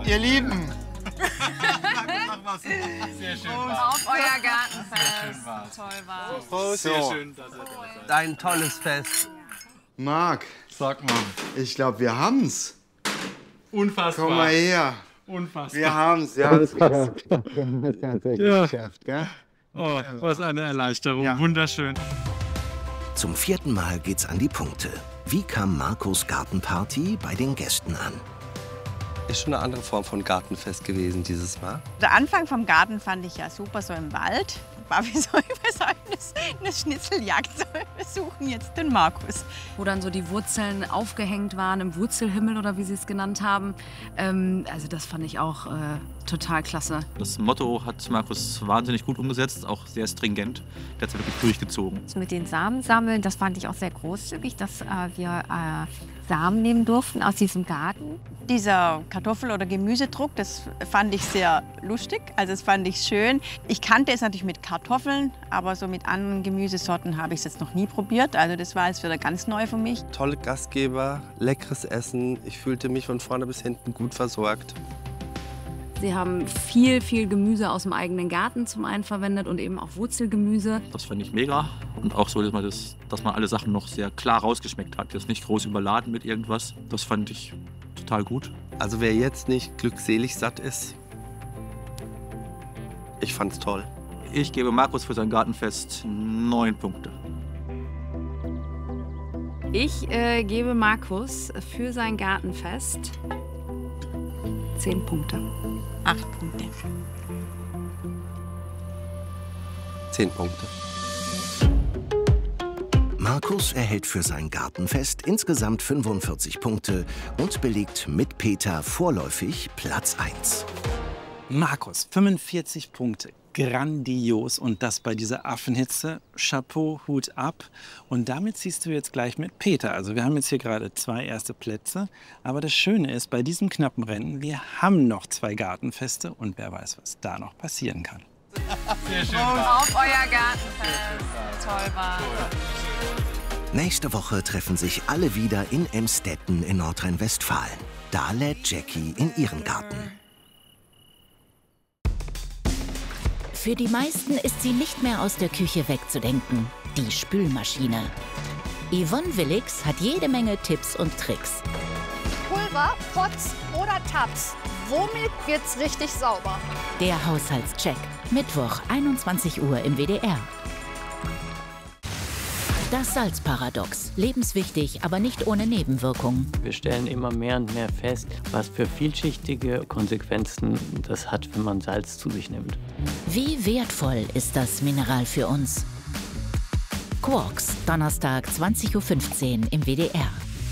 Ihr Lieben. Sehr schön. Auf euer Gartenfest. Sehr schön war's. Toll war's. Prost. Sehr schön, dass ihr da seid. Ein tolles Fest. Marc, Sag mal. ich glaube, wir haben's. Unfassbar. Komm mal her. Unfassbar. Wir haben's. Wir haben's geschafft, gell? Oh, was eine Erleichterung. Ja. Wunderschön. Zum 4. Mal geht's an die Punkte. Wie kam Marcos Gartenparty bei den Gästen an? Ist schon eine andere Form von Gartenfest gewesen dieses Mal. Der Anfang vom Garten fand ich ja super, so im Wald. War wie so eine Schnitzeljagd. So, wir suchen jetzt den Markus. Wo dann so die Wurzeln aufgehängt waren im Wurzelhimmel oder wie sie es genannt haben. Also das fand ich auch total klasse. Das Motto hat Markus wahnsinnig gut umgesetzt, auch sehr stringent. Der hat es wirklich durchgezogen. Mit den Samen sammeln, das fand ich auch sehr großzügig, dass wir Samen nehmen durften aus diesem Garten. Dieser Kartoffel- oder Gemüsedruck, das fand ich sehr lustig. Also das fand ich schön. Ich kannte es natürlich mit Kartoffeln, aber so mit anderen Gemüsesorten habe ich es jetzt noch nie probiert. Also das war jetzt wieder ganz neu für mich. Tolle Gastgeber, leckeres Essen. Ich fühlte mich von vorne bis hinten gut versorgt. Sie haben viel Gemüse aus dem eigenen Garten zum einen verwendet und eben auch Wurzelgemüse. Das fand ich mega. Und auch so, dass man alle Sachen noch sehr klar rausgeschmeckt hat. Jetzt nicht groß überladen mit irgendwas. Das fand ich total gut. Also wer jetzt nicht glückselig satt ist, ich fand's toll. Ich gebe Markus für sein Gartenfest 9 Punkte. Ich gebe Markus für sein Gartenfest 10 Punkte. 8 Punkte. 10 Punkte. Markus erhält für sein Gartenfest insgesamt 45 Punkte und belegt mit Peter vorläufig Platz 1. Markus, 45 Punkte. Grandios. Und das bei dieser Affenhitze. Chapeau, Hut ab. Und damit ziehst du jetzt gleich mit Peter. Also wir haben jetzt hier gerade 2 erste Plätze. Aber das Schöne ist, bei diesem knappen Rennen, wir haben noch 2 Gartenfeste. Und wer weiß, was da noch passieren kann. Sehr schön. Auf euer Gartenfest. Toll war's. Nächste Woche treffen sich alle wieder in Emstetten in Nordrhein-Westfalen. Da lädt Jackie in ihren Garten. Für die meisten ist sie nicht mehr aus der Küche wegzudenken. Die Spülmaschine. Yvonne Willix hat jede Menge Tipps und Tricks. Pulver, Pots oder Tabs. Womit wird's richtig sauber? Der Haushaltscheck. Mittwoch, 21 Uhr im WDR. Das Salzparadox. Lebenswichtig, aber nicht ohne Nebenwirkungen. Wir stellen immer mehr und mehr fest, was für vielschichtige Konsequenzen das hat, wenn man Salz zu sich nimmt. Wie wertvoll ist das Mineral für uns? Quarks, Donnerstag, 20:15 Uhr im WDR.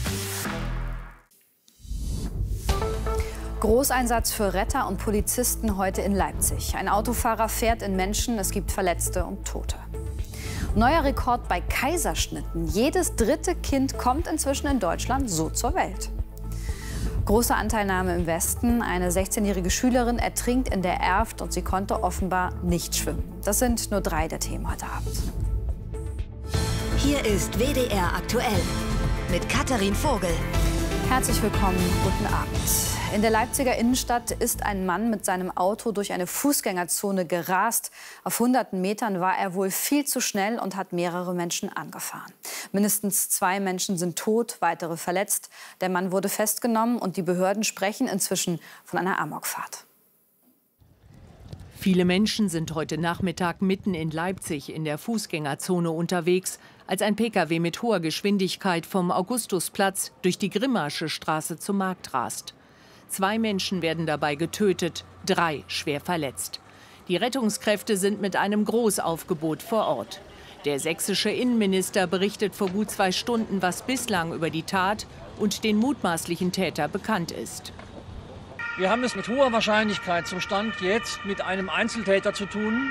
Großeinsatz für Retter und Polizisten heute in Leipzig. Ein Autofahrer fährt in Menschen, es gibt Verletzte und Tote. Neuer Rekord bei Kaiserschnitten. Jedes 3. Kind kommt inzwischen in Deutschland so zur Welt. Große Anteilnahme im Westen. Eine 16-jährige Schülerin ertrinkt in der Erft und sie konnte offenbar nicht schwimmen. Das sind nur 3 der Themen heute Abend. Hier ist WDR aktuell mit Katharin Vogel. Herzlich willkommen, guten Abend. In der Leipziger Innenstadt ist ein Mann mit seinem Auto durch eine Fußgängerzone gerast. Auf hunderten Metern war er wohl viel zu schnell und hat mehrere Menschen angefahren. Mindestens 2 Menschen sind tot, weitere verletzt. Der Mann wurde festgenommen und die Behörden sprechen inzwischen von einer Amokfahrt. Viele Menschen sind heute Nachmittag mitten in Leipzig in der Fußgängerzone unterwegs, als ein Pkw mit hoher Geschwindigkeit vom Augustusplatz durch die Grimmasche Straße zum Markt rast. 2 Menschen werden dabei getötet, 3 schwer verletzt. Die Rettungskräfte sind mit einem Großaufgebot vor Ort. Der sächsische Innenminister berichtet vor gut 2 Stunden, was bislang über die Tat und den mutmaßlichen Täter bekannt ist. Wir haben es mit hoher Wahrscheinlichkeit zum Stand jetzt mit einem Einzeltäter zu tun.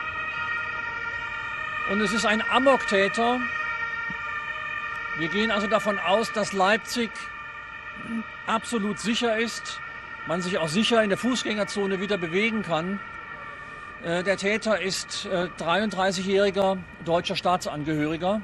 Und es ist ein Amoktäter. Wir gehen also davon aus, dass Leipzig absolut sicher ist, man sich auch sicher in der Fußgängerzone wieder bewegen kann. Der Täter ist 33-jähriger deutscher Staatsangehöriger.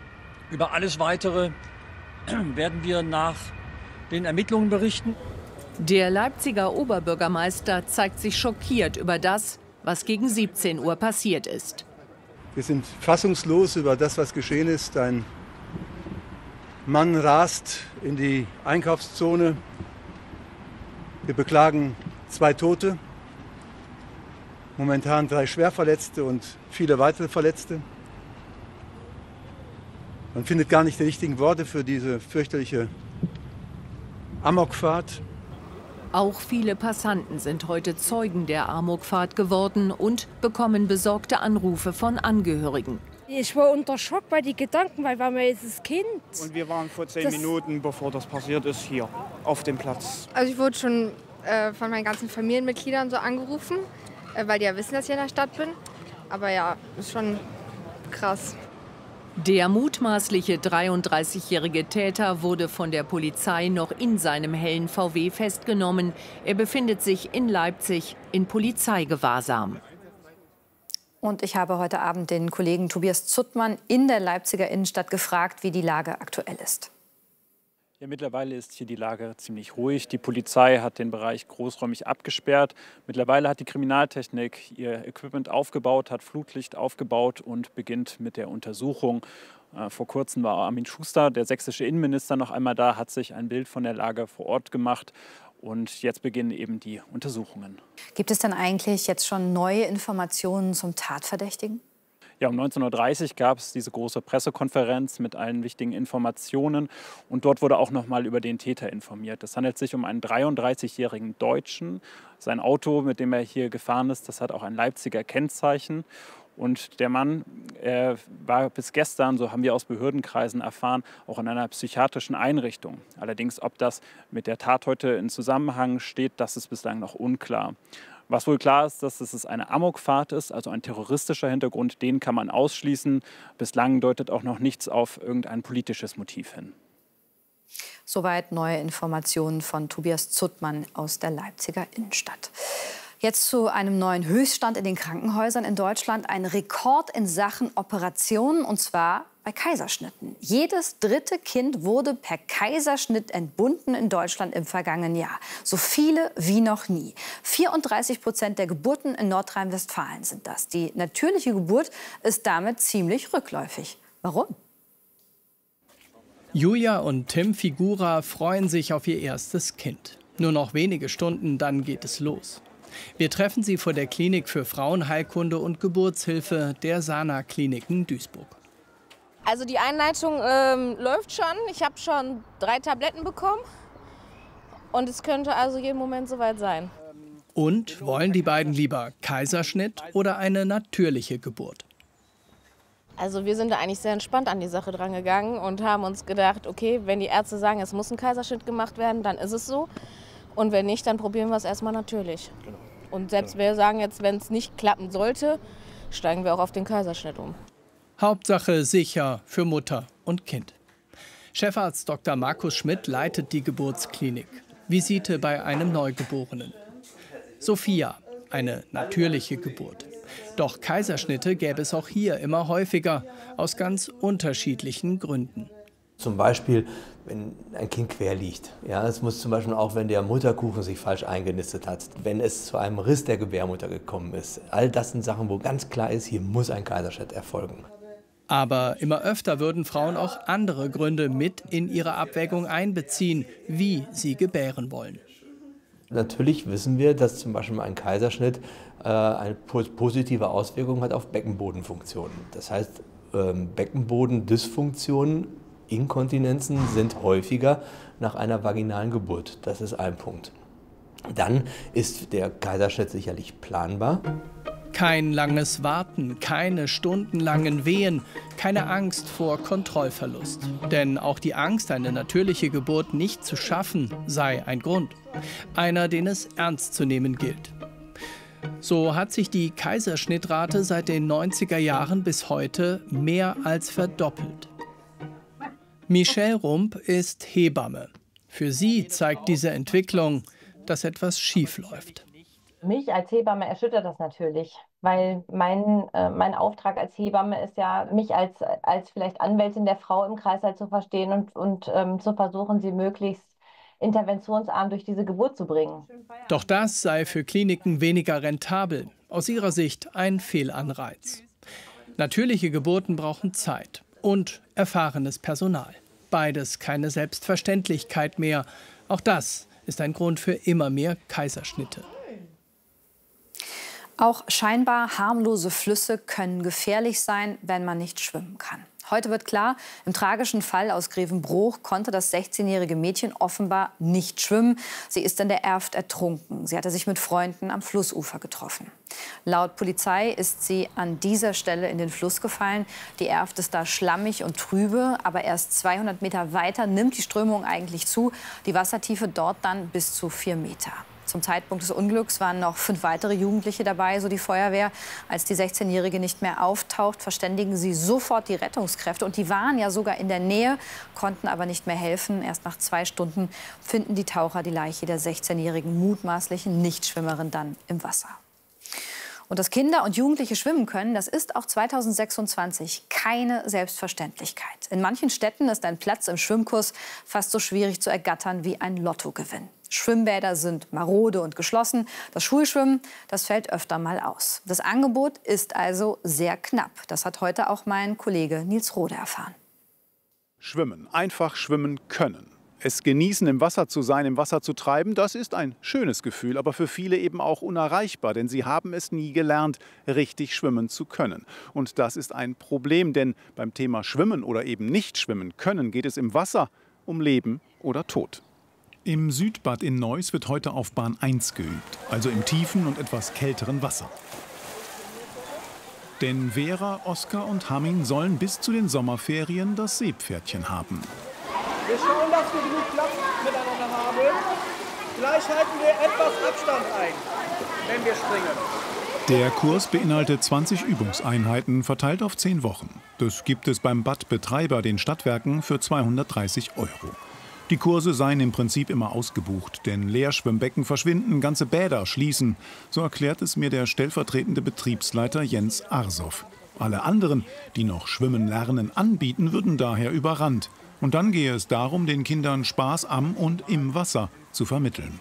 Über alles Weitere werden wir nach den Ermittlungen berichten. Der Leipziger Oberbürgermeister zeigt sich schockiert über das, was gegen 17 Uhr passiert ist. Wir sind fassungslos über das, was geschehen ist. Ein Mann rast in die Einkaufszone. Wir beklagen 2 Tote, momentan 3 Schwerverletzte und viele weitere Verletzte. Man findet gar nicht die richtigen Worte für diese fürchterliche Amokfahrt. Auch viele Passanten sind heute Zeugen der Amokfahrt geworden und bekommen besorgte Anrufe von Angehörigen. Ich war unter Schock bei den Gedanken, weil wir jetzt das Kind. Und wir waren vor 10 Minuten, bevor das passiert ist, hier auf dem Platz. Also ich wurde schon von meinen ganzen Familienmitgliedern so angerufen, weil die ja wissen, dass ich in der Stadt bin. Aber ja, ist schon krass. Der mutmaßliche 33-jährige Täter wurde von der Polizei noch in seinem hellen VW festgenommen. Er befindet sich in Leipzig in Polizeigewahrsam. Und ich habe heute Abend den Kollegen Tobias Zuttmann in der Leipziger Innenstadt gefragt, wie die Lage aktuell ist. Ja, mittlerweile ist hier die Lage ziemlich ruhig. Die Polizei hat den Bereich großräumig abgesperrt. Mittlerweile hat die Kriminaltechnik ihr Equipment aufgebaut, hat Flutlicht aufgebaut und beginnt mit der Untersuchung. Vor kurzem war Armin Schuster, der sächsische Innenminister, noch einmal da, hat sich ein Bild von der Lage vor Ort gemacht. Und jetzt beginnen eben die Untersuchungen. Gibt es denn eigentlich jetzt schon neue Informationen zum Tatverdächtigen? Ja, um 19:30 Uhr gab es diese große Pressekonferenz mit allen wichtigen Informationen. Und dort wurde auch noch mal über den Täter informiert. Es handelt sich um einen 33-jährigen Deutschen. Sein Auto, mit dem er hier gefahren ist, das hat auch ein Leipziger Kennzeichen. Und der Mann war bis gestern, so haben wir aus Behördenkreisen erfahren, auch in einer psychiatrischen Einrichtung. Allerdings, ob das mit der Tat heute in Zusammenhang steht, das ist bislang noch unklar. Was wohl klar ist, dass es eine Amokfahrt ist, also ein terroristischer Hintergrund, den kann man ausschließen. Bislang deutet auch noch nichts auf irgendein politisches Motiv hin. Soweit neue Informationen von Tobias Zuttmann aus der Leipziger Innenstadt. Jetzt zu einem neuen Höchststand in den Krankenhäusern in Deutschland. Ein Rekord in Sachen Operationen, und zwar bei Kaiserschnitten. Jedes 3. Kind wurde per Kaiserschnitt entbunden in Deutschland im vergangenen Jahr. So viele wie noch nie. 34% der Geburten in Nordrhein-Westfalen sind das. Die natürliche Geburt ist damit ziemlich rückläufig. Warum? Julia und Tim Figura freuen sich auf ihr erstes Kind. Nur noch wenige Stunden, dann geht es los. Wir treffen sie vor der Klinik für Frauenheilkunde und Geburtshilfe der Sana-Kliniken Duisburg. Also die Einleitung läuft schon. Ich habe schon 3 Tabletten bekommen. Und es könnte also jeden Moment soweit sein. Und wollen die beiden lieber Kaiserschnitt oder eine natürliche Geburt? Also wir sind da eigentlich sehr entspannt an die Sache dran gegangen und haben uns gedacht, okay, wenn die Ärzte sagen, es muss ein Kaiserschnitt gemacht werden, dann ist es so. Und wenn nicht, dann probieren wir es erstmal natürlich. Und selbst wir sagen jetzt, wenn es nicht klappen sollte, steigen wir auch auf den Kaiserschnitt um. Hauptsache sicher für Mutter und Kind. Chefarzt Dr. Markus Schmidt leitet die Geburtsklinik. Visite bei einem Neugeborenen. Sophia, eine natürliche Geburt. Doch Kaiserschnitte gäbe es auch hier immer häufiger, aus ganz unterschiedlichen Gründen. Zum Beispiel, wenn ein Kind quer liegt. Ja, es muss zum Beispiel auch, wenn der Mutterkuchen sich falsch eingenistet hat, wenn es zu einem Riss der Gebärmutter gekommen ist. All das sind Sachen, wo ganz klar ist, hier muss ein Kaiserschnitt erfolgen. Aber immer öfter würden Frauen auch andere Gründe mit in ihre Abwägung einbeziehen, wie sie gebären wollen. Natürlich wissen wir, dass zum Beispiel ein Kaiserschnitt eine positive Auswirkung hat auf Beckenbodenfunktionen. Das heißt, Beckenbodendysfunktionen, Inkontinenzen sind häufiger nach einer vaginalen Geburt. Das ist ein Punkt. Dann ist der Kaiserschnitt sicherlich planbar. Kein langes Warten, keine stundenlangen Wehen, keine Angst vor Kontrollverlust. Denn auch die Angst, eine natürliche Geburt nicht zu schaffen, sei ein Grund. Einer, den es ernst zu nehmen gilt. So hat sich die Kaiserschnittrate seit den 90er Jahren bis heute mehr als verdoppelt. Michelle Rump ist Hebamme. Für sie zeigt diese Entwicklung, dass etwas schief läuft. Mich als Hebamme erschüttert das natürlich, weil mein Auftrag als Hebamme ist ja, mich als vielleicht Anwältin der Frau im Kreißsaal zu verstehen und zu versuchen, sie möglichst interventionsarm durch diese Geburt zu bringen. Doch das sei für Kliniken weniger rentabel. Aus ihrer Sicht ein Fehlanreiz. Natürliche Geburten brauchen Zeit und erfahrenes Personal. Beides keine Selbstverständlichkeit mehr. Auch das ist ein Grund für immer mehr Kaiserschnitte. Auch scheinbar harmlose Flüsse können gefährlich sein, wenn man nicht schwimmen kann. Heute wird klar, im tragischen Fall aus Grevenbroich konnte das 16-jährige Mädchen offenbar nicht schwimmen. Sie ist in der Erft ertrunken. Sie hatte sich mit Freunden am Flussufer getroffen. Laut Polizei ist sie an dieser Stelle in den Fluss gefallen. Die Erft ist da schlammig und trübe, aber erst 200 Meter weiter nimmt die Strömung eigentlich zu. Die Wassertiefe dort dann bis zu 4 Meter. Zum Zeitpunkt des Unglücks waren noch 5 weitere Jugendliche dabei, so die Feuerwehr. Als die 16-Jährige nicht mehr auftaucht, verständigen sie sofort die Rettungskräfte. Und die waren ja sogar in der Nähe, konnten aber nicht mehr helfen. Erst nach 2 Stunden finden die Taucher die Leiche der 16-jährigen mutmaßlichen Nichtschwimmerin dann im Wasser. Und dass Kinder und Jugendliche schwimmen können, das ist auch 2026 keine Selbstverständlichkeit. In manchen Städten ist ein Platz im Schwimmkurs fast so schwierig zu ergattern wie ein Lottogewinn. Schwimmbäder sind marode und geschlossen. Das Schulschwimmen, das fällt öfter mal aus. Das Angebot ist also sehr knapp. Das hat heute auch mein Kollege Nils Rode erfahren. Schwimmen, einfach schwimmen können. Es genießen, im Wasser zu sein, im Wasser zu treiben, das ist ein schönes Gefühl, aber für viele eben auch unerreichbar, denn sie haben es nie gelernt, richtig schwimmen zu können. Und das ist ein Problem, denn beim Thema Schwimmen oder eben nicht schwimmen können geht es im Wasser um Leben oder Tod. Im Südbad in Neuss wird heute auf Bahn 1 geübt, also im tiefen und etwas kälteren Wasser. Denn Vera, Oskar und Hamin sollen bis zu den Sommerferien das Seepferdchen haben. Wir schauen, dass wir genug Platz miteinander haben. Gleich halten wir etwas Abstand ein, wenn wir springen. Der Kurs beinhaltet 20 Übungseinheiten, verteilt auf 10 Wochen. Das gibt es beim Badbetreiber, den Stadtwerken, für 230 €. Die Kurse seien im Prinzip immer ausgebucht, denn Leerschwimmbecken verschwinden, ganze Bäder schließen. So erklärt es mir der stellvertretende Betriebsleiter Jens Arsow. Alle anderen, die noch Schwimmen lernen anbieten, würden daher überrannt. Und dann gehe es darum, den Kindern Spaß am und im Wasser zu vermitteln.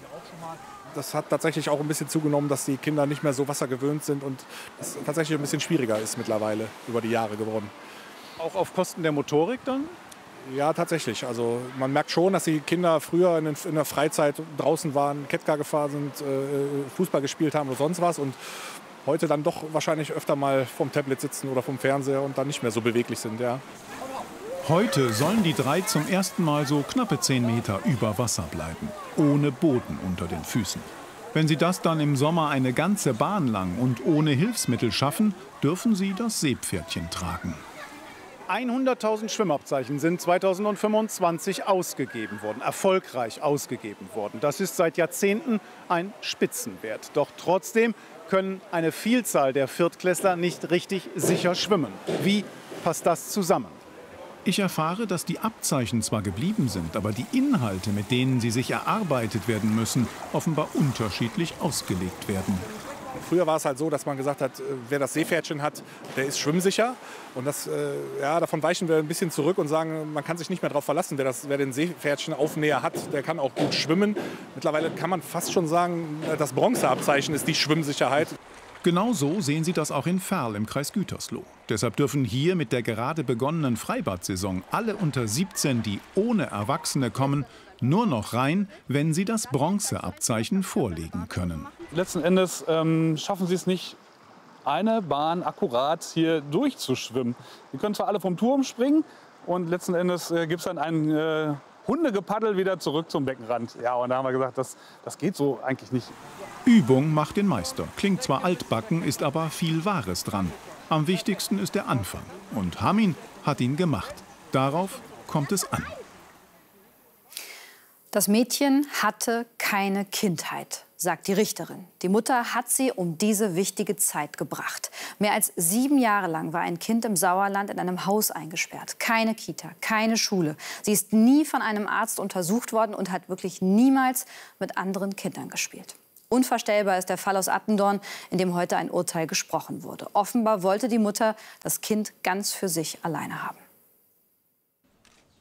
Das hat tatsächlich auch ein bisschen zugenommen, dass die Kinder nicht mehr so wassergewöhnt sind und es tatsächlich ein bisschen schwieriger ist mittlerweile über die Jahre geworden. Auch auf Kosten der Motorik dann? Ja, tatsächlich. Also man merkt schon, dass die Kinder früher in der Freizeit draußen waren, Kettgar gefahren sind, Fußball gespielt haben oder sonst was und heute dann doch wahrscheinlich öfter mal vom Tablet sitzen oder vom Fernseher und dann nicht mehr so beweglich sind. Ja. Heute sollen die 3 zum ersten Mal so knappe 10 Meter über Wasser bleiben, ohne Boden unter den Füßen. Wenn sie das dann im Sommer eine ganze Bahn lang und ohne Hilfsmittel schaffen, dürfen sie das Seepferdchen tragen. 100.000 Schwimmabzeichen sind 2025 ausgegeben worden, erfolgreich ausgegeben worden. Das ist seit Jahrzehnten ein Spitzenwert. Doch trotzdem können eine Vielzahl der Viertklässler nicht richtig sicher schwimmen. Wie passt das zusammen? Ich erfahre, dass die Abzeichen zwar geblieben sind, aber die Inhalte, mit denen sie sich erarbeitet werden müssen, offenbar unterschiedlich ausgelegt werden. Früher war es halt so, dass man gesagt hat, wer das Seepferdchen hat, der ist schwimmsicher. Und davon weichen wir ein bisschen zurück und sagen, man kann sich nicht mehr darauf verlassen. Wer den Seepferdchen-Aufnäher hat, der kann auch gut schwimmen. Mittlerweile kann man fast schon sagen, das Bronzeabzeichen ist die Schwimmsicherheit. Genau so sehen Sie das auch in Verl im Kreis Gütersloh. Deshalb dürfen hier mit der gerade begonnenen Freibad-Saison alle unter 17, die ohne Erwachsene kommen, nur noch rein, wenn sie das Bronzeabzeichen vorlegen können. Letzten Endes schaffen sie es nicht, eine Bahn akkurat hier durchzuschwimmen. Die können zwar alle vom Turm springen und letzten Endes gibt es dann ein Hundegepaddel wieder zurück zum Beckenrand. Ja, und da haben wir gesagt, das geht so eigentlich nicht. Übung macht den Meister. Klingt zwar altbacken, ist aber viel Wahres dran. Am wichtigsten ist der Anfang. Und Hamin hat ihn gemacht. Darauf kommt es an. Das Mädchen hatte keine Kindheit, sagt die Richterin. Die Mutter hat sie um diese wichtige Zeit gebracht. Mehr als 7 Jahre lang war ein Kind im Sauerland in einem Haus eingesperrt. Keine Kita, keine Schule. Sie ist nie von einem Arzt untersucht worden und hat wirklich niemals mit anderen Kindern gespielt. Unvorstellbar ist der Fall aus Attendorn, in dem heute ein Urteil gesprochen wurde. Offenbar wollte die Mutter das Kind ganz für sich alleine haben.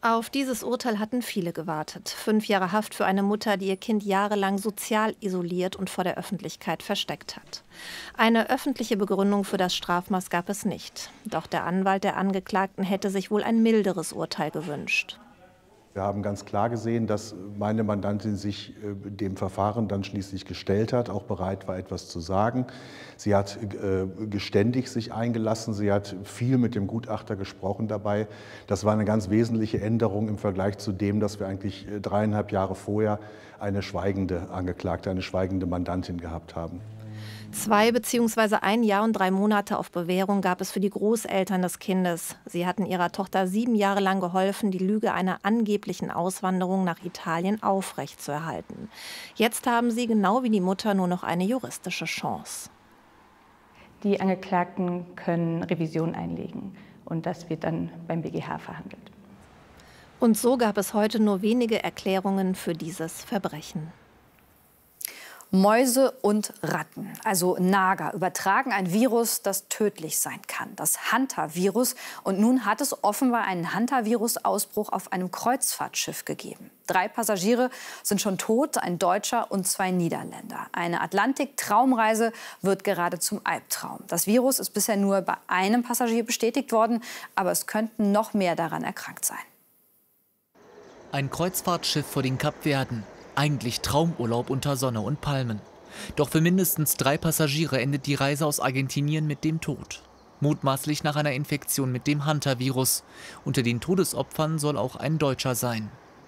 Auf dieses Urteil hatten viele gewartet. 5 Jahre Haft für eine Mutter, die ihr Kind jahrelang sozial isoliert und vor der Öffentlichkeit versteckt hat. Eine öffentliche Begründung für das Strafmaß gab es nicht. Doch der Anwalt der Angeklagten hätte sich wohl ein milderes Urteil gewünscht. Wir haben ganz klar gesehen, dass meine Mandantin sich dem Verfahren dann schließlich gestellt hat, auch bereit war, etwas zu sagen. Sie hat geständig sich eingelassen, sie hat viel mit dem Gutachter gesprochen dabei. Das war eine ganz wesentliche Änderung im Vergleich zu dem, dass wir eigentlich 3,5 Jahre vorher eine schweigende Angeklagte, eine schweigende Mandantin gehabt haben. 2 bzw. 1 Jahr und 3 Monate auf Bewährung gab es für die Großeltern des Kindes. Sie hatten ihrer Tochter 7 Jahre lang geholfen, die Lüge einer angeblichen Auswanderung nach Italien aufrechtzuerhalten. Jetzt haben sie, genau wie die Mutter, nur noch eine juristische Chance. Die Angeklagten können Revision einlegen und das wird dann beim BGH verhandelt. Und so gab es heute nur wenige Erklärungen für dieses Verbrechen. Mäuse und Ratten, also Nager, übertragen ein Virus, das tödlich sein kann, das Hantavirus. Und nun hat es offenbar einen Hantavirus-Ausbruch auf einem Kreuzfahrtschiff gegeben. 3 Passagiere sind schon tot, ein Deutscher und 2 Niederländer. Eine Atlantik-Traumreise wird gerade zum Albtraum. Das Virus ist bisher nur bei einem Passagier bestätigt worden, aber es könnten noch mehr daran erkrankt sein. Ein Kreuzfahrtschiff vor den Kapverden. Eigentlich Traumurlaub unter Sonne und Palmen. Doch für mindestens 3 Passagiere endet die Reise aus Argentinien mit dem Tod. Mutmaßlich nach einer Infektion mit dem Hantavirus. Unter den Todesopfern soll auch ein Deutscher sein.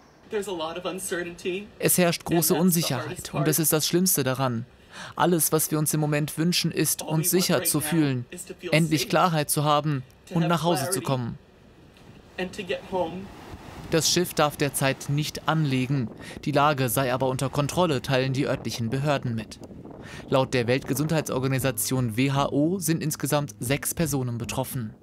Es herrscht große Unsicherheit und das ist das Schlimmste daran. Alles, was wir uns im Moment wünschen, ist, uns sicher zu fühlen, endlich Klarheit zu haben und nach Hause zu kommen. Das Schiff darf derzeit nicht anlegen. Die Lage sei aber unter Kontrolle, teilen die örtlichen Behörden mit. Laut der Weltgesundheitsorganisation WHO sind insgesamt 6 Personen betroffen.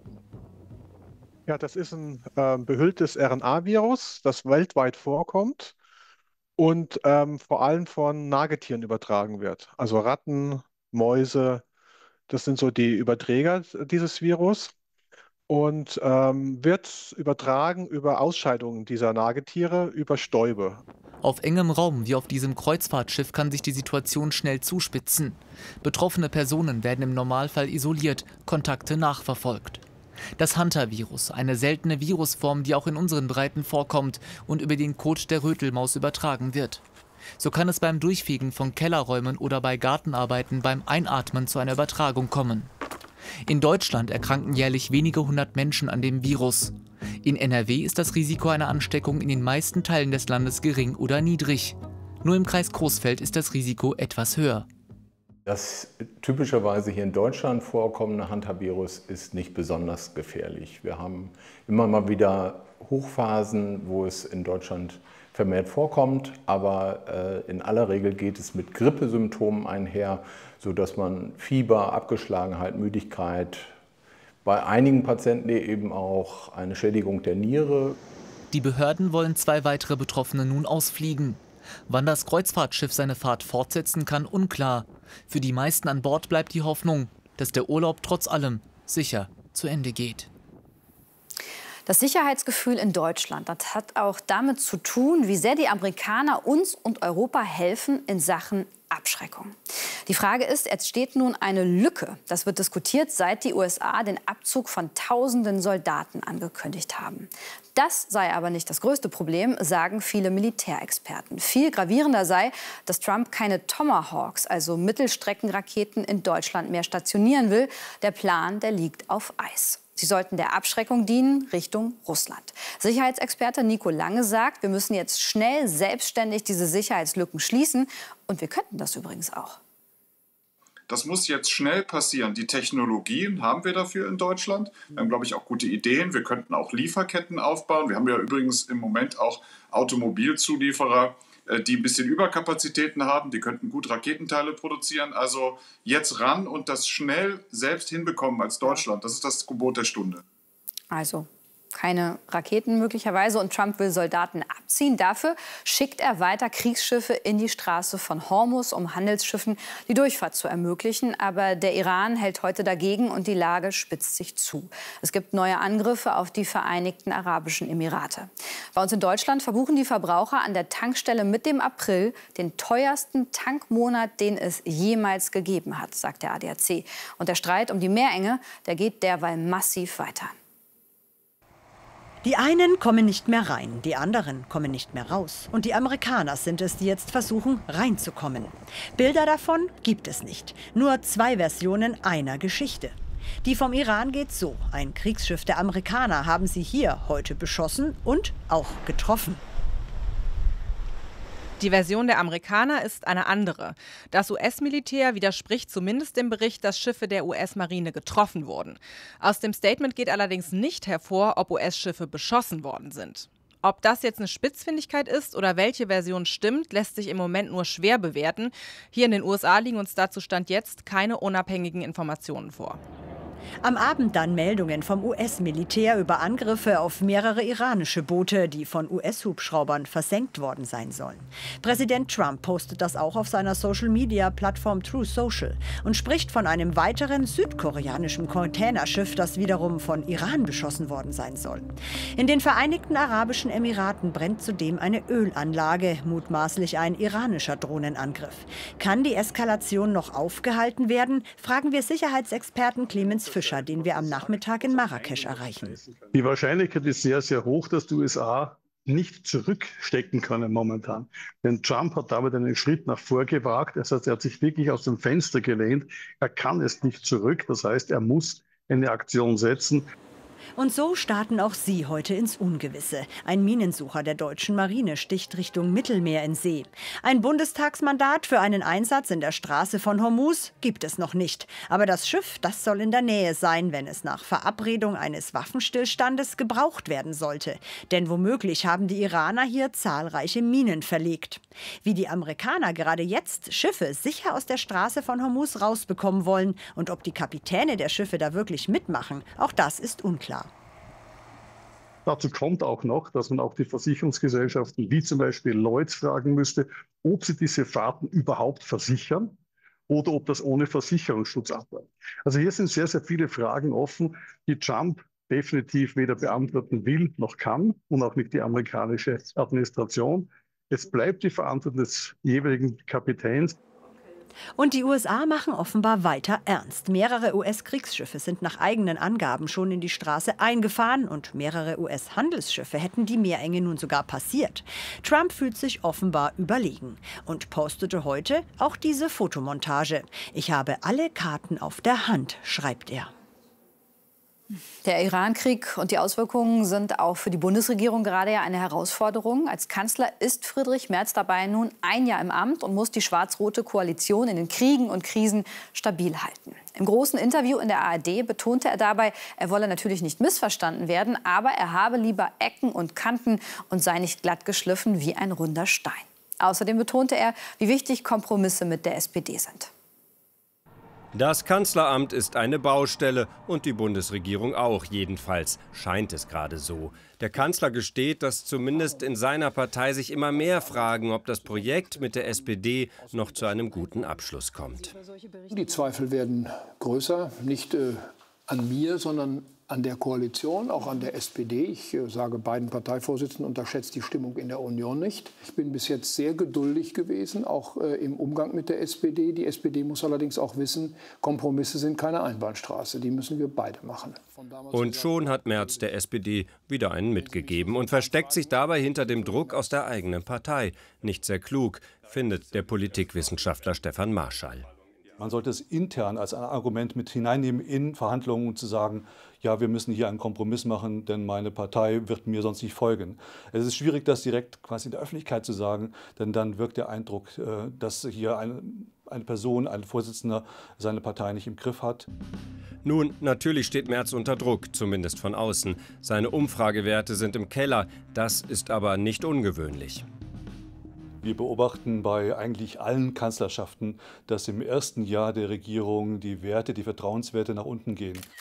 Ja, das ist ein behülltes RNA-Virus, das weltweit vorkommt und vor allem von Nagetieren übertragen wird. Also Ratten, Mäuse, das sind so die Überträger dieses Virus. Und wird übertragen über Ausscheidungen dieser Nagetiere, über Stäube. Auf engem Raum wie auf diesem Kreuzfahrtschiff kann sich die Situation schnell zuspitzen. Betroffene Personen werden im Normalfall isoliert, Kontakte nachverfolgt. Das Hantavirus, eine seltene Virusform, die auch in unseren Breiten vorkommt und über den Kot der Rötelmaus übertragen wird. So kann es beim Durchfegen von Kellerräumen oder bei Gartenarbeiten beim Einatmen zu einer Übertragung kommen. In Deutschland erkranken jährlich wenige 100 Menschen an dem Virus. In NRW ist das Risiko einer Ansteckung in den meisten Teilen des Landes gering oder niedrig. Nur im Kreis Coesfeld ist das Risiko etwas höher. Das typischerweise hier in Deutschland vorkommende Hantavirus ist nicht besonders gefährlich. Wir haben immer mal wieder Hochphasen, wo es in Deutschland vermehrt vorkommt, aber in aller Regel geht es mit Grippesymptomen einher, sodass man Fieber, Abgeschlagenheit, Müdigkeit, bei einigen Patienten eben auch eine Schädigung der Niere. Die Behörden wollen 2 weitere Betroffene nun ausfliegen. Wann das Kreuzfahrtschiff seine Fahrt fortsetzen kann, unklar. Für die meisten an Bord bleibt die Hoffnung, dass der Urlaub trotz allem sicher zu Ende geht. Das Sicherheitsgefühl in Deutschland, das hat auch damit zu tun, wie sehr die Amerikaner uns und Europa helfen in Sachen Abschreckung. Die Frage ist, jetzt steht nun eine Lücke. Das wird diskutiert, seit die USA den Abzug von Tausenden Soldaten angekündigt haben. Das sei aber nicht das größte Problem, sagen viele Militärexperten. Viel gravierender sei, dass Trump keine Tomahawks, also Mittelstreckenraketen, in Deutschland mehr stationieren will. Der Plan, der liegt auf Eis. Sie sollten der Abschreckung dienen Richtung Russland. Sicherheitsexperte Nico Lange sagt, wir müssen jetzt schnell selbstständig diese Sicherheitslücken schließen. Und wir könnten das übrigens auch. Das muss jetzt schnell passieren. Die Technologien haben wir dafür in Deutschland. Wir haben, glaube ich, auch gute Ideen. Wir könnten auch Lieferketten aufbauen. Wir haben ja übrigens im Moment auch Automobilzulieferer, die ein bisschen Überkapazitäten haben. Die könnten gut Raketenteile produzieren. Also jetzt ran und das schnell selbst hinbekommen als Deutschland. Das ist das Gebot der Stunde. Also keine Raketen möglicherweise, und Trump will Soldaten abziehen. Dafür schickt er weiter Kriegsschiffe in die Straße von Hormuz, um Handelsschiffen die Durchfahrt zu ermöglichen. Aber der Iran hält heute dagegen und die Lage spitzt sich zu. Es gibt neue Angriffe auf die Vereinigten Arabischen Emirate. Bei uns in Deutschland verbuchen die Verbraucher an der Tankstelle mit dem April den teuersten Tankmonat, den es jemals gegeben hat, sagt der ADAC. Und der Streit um die Meerenge, der geht derweil massiv weiter. Die einen kommen nicht mehr rein, die anderen kommen nicht mehr raus. Und die Amerikaner sind es, die jetzt versuchen, reinzukommen. Bilder davon gibt es nicht. Nur 2 Versionen einer Geschichte. Die vom Iran geht so. Ein Kriegsschiff der Amerikaner haben sie hier heute beschossen und auch getroffen. Die Version der Amerikaner ist eine andere. Das US-Militär widerspricht zumindest dem Bericht, dass Schiffe der US-Marine getroffen wurden. Aus dem Statement geht allerdings nicht hervor, ob US-Schiffe beschossen worden sind. Ob das jetzt eine Spitzfindigkeit ist oder welche Version stimmt, lässt sich im Moment nur schwer bewerten. Hier in den USA liegen uns dazu Stand jetzt keine unabhängigen Informationen vor. Am Abend dann Meldungen vom US-Militär über Angriffe auf mehrere iranische Boote, die von US-Hubschraubern versenkt worden sein sollen. Präsident Trump postet das auch auf seiner Social-Media-Plattform Truth Social und spricht von einem weiteren südkoreanischen Containerschiff, das wiederum von Iran beschossen worden sein soll. In den Vereinigten Arabischen Emiraten brennt zudem eine Ölanlage, mutmaßlich ein iranischer Drohnenangriff. Kann die Eskalation noch aufgehalten werden, fragen wir Sicherheitsexperten Clemens Fischer, den wir am Nachmittag in Marrakesch erreichen. Die Wahrscheinlichkeit ist sehr, sehr hoch, dass die USA nicht zurückstecken können momentan. Denn Trump hat damit einen Schritt nach vor gewagt. Das heißt, er hat sich wirklich aus dem Fenster gelehnt. Er kann es nicht zurück. Das heißt, er muss eine Aktion setzen. Und so starten auch sie heute ins Ungewisse. Ein Minensucher der deutschen Marine sticht Richtung Mittelmeer in See. Ein Bundestagsmandat für einen Einsatz in der Straße von Hormuz gibt es noch nicht. Aber das Schiff, das soll in der Nähe sein, wenn es nach Verabredung eines Waffenstillstandes gebraucht werden sollte. Denn womöglich haben die Iraner hier zahlreiche Minen verlegt. Wie die Amerikaner gerade jetzt Schiffe sicher aus der Straße von Hormuz rausbekommen wollen und ob die Kapitäne der Schiffe da wirklich mitmachen, auch das ist unklar. Dazu kommt auch noch, dass man auch die Versicherungsgesellschaften wie zum Beispiel Lloyds fragen müsste, ob sie diese Fahrten überhaupt versichern oder ob das ohne Versicherungsschutz abläuft. Also hier sind sehr, sehr viele Fragen offen, die Trump definitiv weder beantworten will noch kann und auch nicht die amerikanische Administration. Es bleibt die Verantwortung des jeweiligen Kapitäns. Und die USA machen offenbar weiter ernst. Mehrere US-Kriegsschiffe sind nach eigenen Angaben schon in die Straße eingefahren und mehrere US-Handelsschiffe hätten die Meerenge nun sogar passiert. Trump fühlt sich offenbar überlegen und postete heute auch diese Fotomontage. Ich habe alle Karten auf der Hand, schreibt er. Der Iran-Krieg und die Auswirkungen sind auch für die Bundesregierung gerade ja eine Herausforderung. Als Kanzler ist Friedrich Merz dabei nun ein Jahr im Amt und muss die schwarz-rote Koalition in den Kriegen und Krisen stabil halten. Im großen Interview in der ARD betonte er dabei, er wolle natürlich nicht missverstanden werden, aber er habe lieber Ecken und Kanten und sei nicht glatt geschliffen wie ein runder Stein. Außerdem betonte er, wie wichtig Kompromisse mit der SPD sind. Das Kanzleramt ist eine Baustelle und die Bundesregierung auch, jedenfalls scheint es gerade so. Der Kanzler gesteht, dass zumindest in seiner Partei sich immer mehr fragen, ob das Projekt mit der SPD noch zu einem guten Abschluss kommt. Die Zweifel werden größer, nicht an mir, sondern an der Koalition, auch an der SPD. Ich sage beiden Parteivorsitzenden, unterschätzt die Stimmung in der Union nicht. Ich bin bis jetzt sehr geduldig gewesen, auch im Umgang mit der SPD. Die SPD muss allerdings auch wissen, Kompromisse sind keine Einbahnstraße. Die müssen wir beide machen. Und schon hat Merz der SPD wieder einen mitgegeben und versteckt sich dabei hinter dem Druck aus der eigenen Partei. Nicht sehr klug, findet der Politikwissenschaftler Stefan Marschall. Man sollte es intern als ein Argument mit hineinnehmen in Verhandlungen und zu sagen, ja, wir müssen hier einen Kompromiss machen, denn meine Partei wird mir sonst nicht folgen. Es ist schwierig, das direkt quasi in der Öffentlichkeit zu sagen, denn dann wirkt der Eindruck, dass hier eine Person, ein Vorsitzender, seine Partei nicht im Griff hat. Nun, natürlich steht Merz unter Druck, zumindest von außen. Seine Umfragewerte sind im Keller, das ist aber nicht ungewöhnlich. Wir beobachten bei eigentlich allen Kanzlerschaften, dass im ersten Jahr der Regierung die Werte, die Vertrauenswerte nach unten gehen.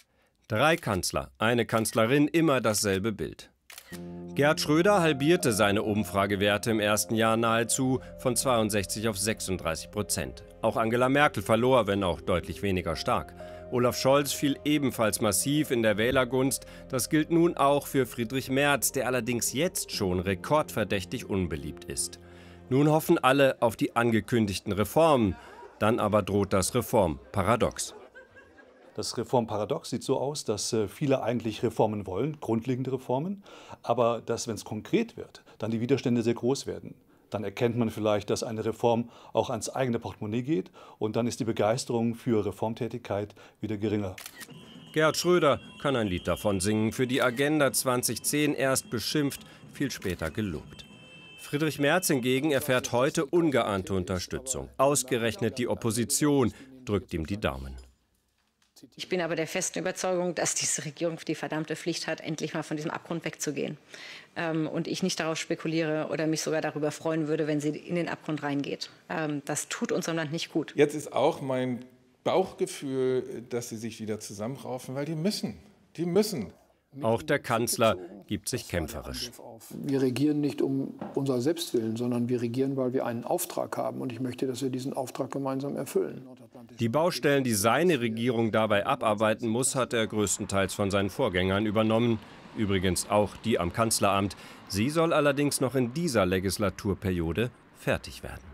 3 Kanzler, eine Kanzlerin, immer dasselbe Bild. Gerhard Schröder halbierte seine Umfragewerte im ersten Jahr nahezu von 62 auf 36%. Auch Angela Merkel verlor, wenn auch deutlich weniger stark. Olaf Scholz fiel ebenfalls massiv in der Wählergunst. Das gilt nun auch für Friedrich Merz, der allerdings jetzt schon rekordverdächtig unbeliebt ist. Nun hoffen alle auf die angekündigten Reformen. Dann aber droht das Reformparadox. Das Reformparadox sieht so aus, dass viele eigentlich Reformen wollen, grundlegende Reformen, aber dass, wenn es konkret wird, dann die Widerstände sehr groß werden. Dann erkennt man vielleicht, dass eine Reform auch ans eigene Portemonnaie geht und dann ist die Begeisterung für Reformtätigkeit wieder geringer. Gerhard Schröder kann ein Lied davon singen, für die Agenda 2010 erst beschimpft, viel später gelobt. Friedrich Merz hingegen erfährt heute ungeahnte Unterstützung. Ausgerechnet die Opposition drückt ihm die Daumen. Ich bin aber der festen Überzeugung, dass diese Regierung die verdammte Pflicht hat, endlich mal von diesem Abgrund wegzugehen. Und ich nicht darauf spekuliere oder mich sogar darüber freuen würde, wenn sie in den Abgrund reingeht. Das tut unserem Land nicht gut. Jetzt ist auch mein Bauchgefühl, dass sie sich wieder zusammenraufen, weil die müssen. Die müssen. Auch der Kanzler gibt sich kämpferisch. Wir regieren nicht um unser Selbstwillen, sondern wir regieren, weil wir einen Auftrag haben. Und ich möchte, dass wir diesen Auftrag gemeinsam erfüllen. Die Baustellen, die seine Regierung dabei abarbeiten muss, hat er größtenteils von seinen Vorgängern übernommen. Übrigens auch die am Kanzleramt. Sie soll allerdings noch in dieser Legislaturperiode fertig werden.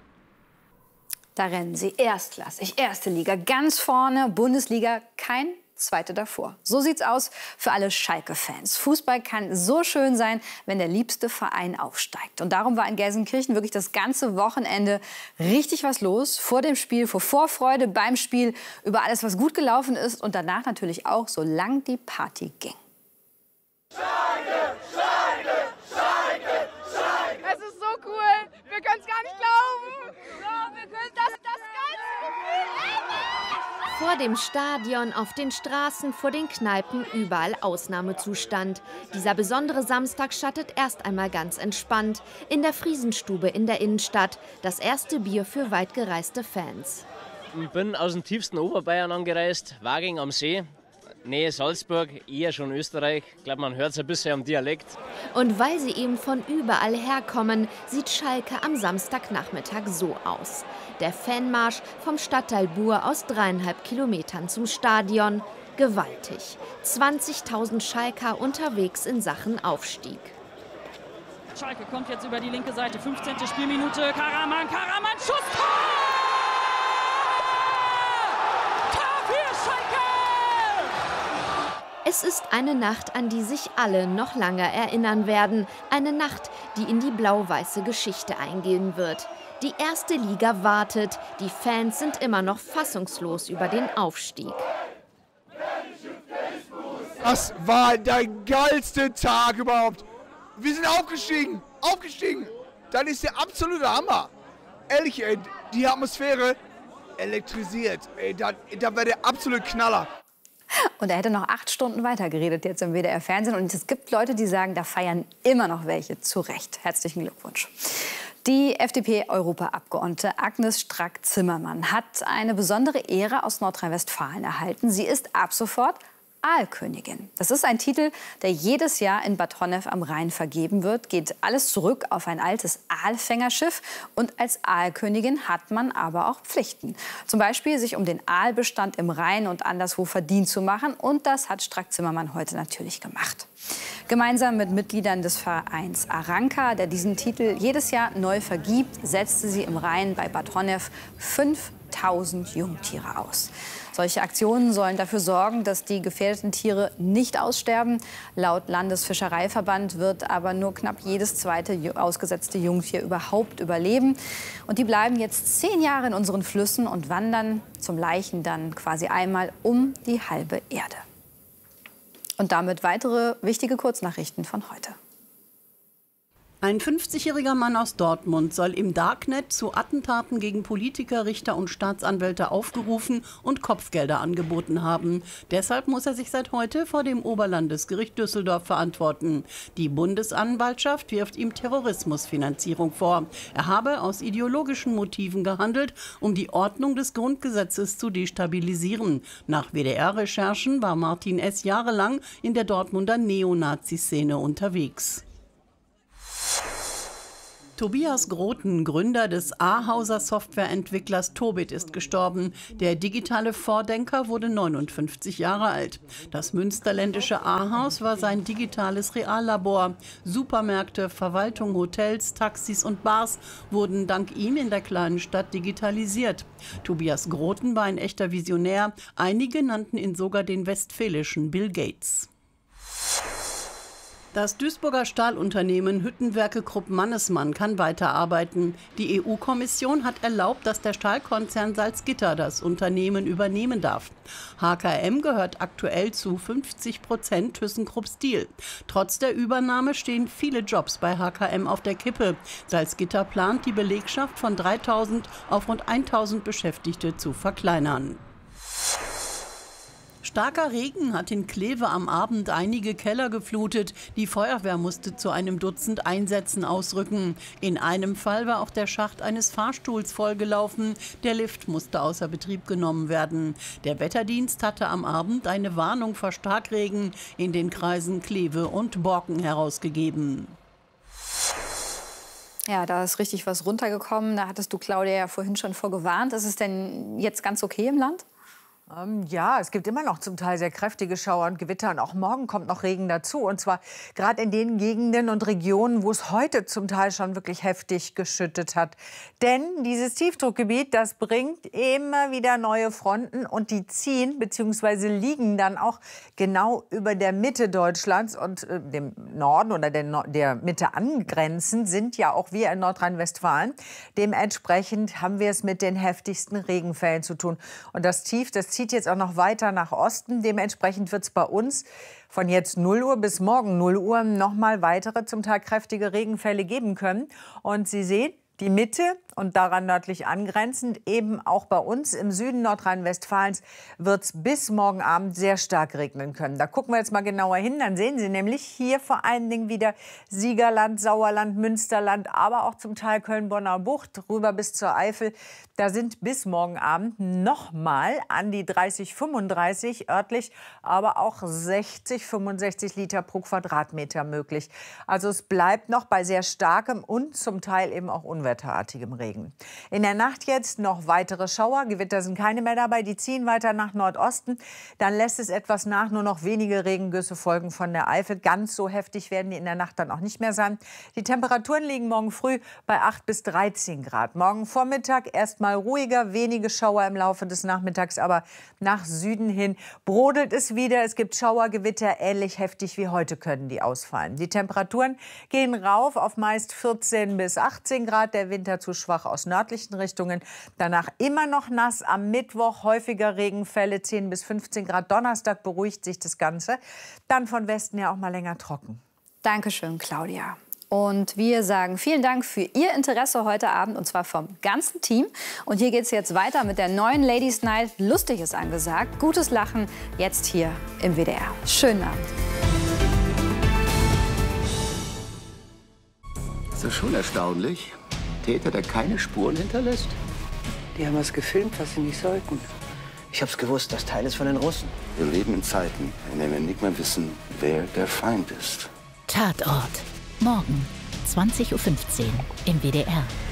Da rennen sie erstklassig, erste Liga ganz vorne, Bundesliga kein zweite davor. So sieht's aus für alle Schalke-Fans. Fußball kann so schön sein, wenn der liebste Verein aufsteigt. Und darum war in Gelsenkirchen wirklich das ganze Wochenende richtig was los. Vor dem Spiel, vor Vorfreude beim Spiel, über alles, was gut gelaufen ist und danach natürlich auch, solange die Party ging. Schalke, Schalke, Schalke, Schalke. Es ist so cool. Wir können es gar nicht glauben. So, wir können das ganze Gefühl. Vor dem Stadion, auf den Straßen, vor den Kneipen, überall Ausnahmezustand. Dieser besondere Samstag startet erst einmal ganz entspannt. In der Friesenstube in der Innenstadt. Das erste Bier für weit gereiste Fans. Ich bin aus dem tiefsten Oberbayern angereist, Waging am See. Nähe Salzburg, eher schon Österreich. Ich glaube, man hört es ein bisschen am Dialekt. Und weil sie eben von überall herkommen, sieht Schalke am Samstagnachmittag so aus. Der Fanmarsch vom Stadtteil Buhr aus 3,5 Kilometern zum Stadion. Gewaltig. 20.000 Schalker unterwegs in Sachen Aufstieg. Schalke kommt jetzt über die linke Seite. 15. Spielminute. Karaman, Schuss! Es ist eine Nacht, an die sich alle noch lange erinnern werden. Eine Nacht, die in die blau-weiße Geschichte eingehen wird. Die erste Liga wartet. Die Fans sind immer noch fassungslos über den Aufstieg. Das war der geilste Tag überhaupt. Wir sind aufgestiegen. Das ist der absolute Hammer. Ehrlich, ey, die Atmosphäre elektrisiert. Ey, das war der absolute Knaller. Und er hätte noch 8 Stunden weiter geredet jetzt im WDR-Fernsehen. Und es gibt Leute, die sagen, da feiern immer noch welche. Zu Recht. Herzlichen Glückwunsch. Die FDP-Europaabgeordnete Agnes Strack-Zimmermann hat eine besondere Ehre aus Nordrhein-Westfalen erhalten. Sie ist ab sofort Aalkönigin. Das ist ein Titel, der jedes Jahr in Bad Honnef am Rhein vergeben wird. Geht alles zurück auf ein altes Aalfängerschiff. Und als Aalkönigin hat man aber auch Pflichten. Zum Beispiel sich um den Aalbestand im Rhein und anderswo verdient zu machen. Und das hat Strack-Zimmermann heute natürlich gemacht. Gemeinsam mit Mitgliedern des Vereins Aranka, der diesen Titel jedes Jahr neu vergibt, setzte sie im Rhein bei Bad Honnef 5000 Jungtiere aus. Solche Aktionen sollen dafür sorgen, dass die gefährdeten Tiere nicht aussterben. Laut Landesfischereiverband wird aber nur knapp jedes zweite ausgesetzte Jungtier überhaupt überleben. Und die bleiben jetzt 10 Jahre in unseren Flüssen und wandern zum Laichen dann quasi einmal um die halbe Erde. Und damit weitere wichtige Kurznachrichten von heute. Ein 50-jähriger Mann aus Dortmund soll im Darknet zu Attentaten gegen Politiker, Richter und Staatsanwälte aufgerufen und Kopfgelder angeboten haben. Deshalb muss er sich seit heute vor dem Oberlandesgericht Düsseldorf verantworten. Die Bundesanwaltschaft wirft ihm Terrorismusfinanzierung vor. Er habe aus ideologischen Motiven gehandelt, um die Ordnung des Grundgesetzes zu destabilisieren. Nach WDR-Recherchen war Martin S. jahrelang in der Dortmunder Neonazi-Szene unterwegs. Tobias Groten, Gründer des Ahauser Softwareentwicklers Tobit, ist gestorben. Der digitale Vordenker wurde 59 Jahre alt. Das münsterländische Ahaus war sein digitales Reallabor. Supermärkte, Verwaltung, Hotels, Taxis und Bars wurden dank ihm in der kleinen Stadt digitalisiert. Tobias Groten war ein echter Visionär. Einige nannten ihn sogar den westfälischen Bill Gates. Das Duisburger Stahlunternehmen Hüttenwerke Krupp-Mannesmann kann weiterarbeiten. Die EU-Kommission hat erlaubt, dass der Stahlkonzern Salzgitter das Unternehmen übernehmen darf. HKM gehört aktuell zu 50% ThyssenKrupp Steel. Trotz der Übernahme stehen viele Jobs bei HKM auf der Kippe. Salzgitter plant, die Belegschaft von 3.000 auf rund 1.000 Beschäftigte zu verkleinern. Starker Regen hat in Kleve am Abend einige Keller geflutet. Die Feuerwehr musste zu einem Dutzend Einsätzen ausrücken. In einem Fall war auch der Schacht eines Fahrstuhls vollgelaufen. Der Lift musste außer Betrieb genommen werden. Der Wetterdienst hatte am Abend eine Warnung vor Starkregen in den Kreisen Kleve und Borken herausgegeben. Ja, da ist richtig was runtergekommen. Da hattest du, Claudia, ja vorhin schon vorgewarnt. Ist es denn jetzt ganz okay im Land? Ja, es gibt immer noch zum Teil sehr kräftige Schauer und Gewitter. Und auch morgen kommt noch Regen dazu. Und zwar gerade in den Gegenden und Regionen, wo es heute zum Teil schon wirklich heftig geschüttet hat. Denn dieses Tiefdruckgebiet, das bringt immer wieder neue Fronten. Und die ziehen bzw. liegen dann auch genau über der Mitte Deutschlands. Und dem Norden oder der Mitte angrenzend sind ja auch wir in Nordrhein-Westfalen. Dementsprechend haben wir es mit den heftigsten Regenfällen zu tun. Und das Tief, das zieht jetzt auch noch weiter nach Osten. Dementsprechend wird es bei uns von jetzt 0 Uhr bis morgen 0 Uhr noch mal weitere, zum Teil kräftige Regenfälle geben können. Und Sie sehen, die Mitte und daran nördlich angrenzend, eben auch bei uns im Süden Nordrhein-Westfalens, wird es bis morgen Abend sehr stark regnen können. Da gucken wir jetzt mal genauer hin. Dann sehen Sie nämlich hier vor allen Dingen wieder Siegerland, Sauerland, Münsterland, aber auch zum Teil Köln-Bonner Bucht, rüber bis zur Eifel. Da sind bis morgen Abend noch mal an die 30, 35 örtlich, aber auch 60, 65 Liter pro Quadratmeter möglich. Also es bleibt noch bei sehr starkem und zum Teil eben auch unwetterartigem Regen. In der Nacht jetzt noch weitere Schauer. Gewitter sind keine mehr dabei. Die ziehen weiter nach Nordosten. Dann lässt es etwas nach. Nur noch wenige Regengüsse folgen von der Eifel. Ganz so heftig werden die in der Nacht dann auch nicht mehr sein. Die Temperaturen liegen morgen früh bei 8 bis 13 Grad. Morgen Vormittag erstmal ruhiger. Wenige Schauer im Laufe des Nachmittags. Aber nach Süden hin brodelt es wieder. Es gibt Schauergewitter. Ähnlich heftig wie heute können die ausfallen. Die Temperaturen gehen rauf auf meist 14 bis 18 Grad. Der Winter zu schwach aus nördlichen Richtungen. Danach immer noch nass. Am Mittwoch häufiger Regenfälle, 10 bis 15 Grad. Donnerstag beruhigt sich das Ganze. Dann von Westen ja auch mal länger trocken. Dankeschön, Claudia. Und wir sagen vielen Dank für Ihr Interesse heute Abend, und zwar vom ganzen Team. Und hier geht es jetzt weiter mit der neuen Ladies Night. Lustig ist angesagt, gutes Lachen, jetzt hier im WDR. Schönen Abend. Ist das schon erstaunlich? Täter, der keine Spuren hinterlässt? Die haben was gefilmt, was sie nicht sollten. Ich hab's gewusst, das Teil ist von den Russen. Wir leben in Zeiten, in denen wir nicht mehr wissen, wer der Feind ist. Tatort. Morgen, 20:15 Uhr im WDR.